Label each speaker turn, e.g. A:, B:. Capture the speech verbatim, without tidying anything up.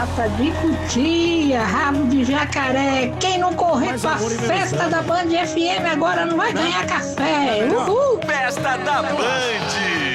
A: Lata de cutia, rabo de jacaré. Quem não correr pra festa da Band F M agora não vai ganhar café. Uhul!
B: Festa da Band.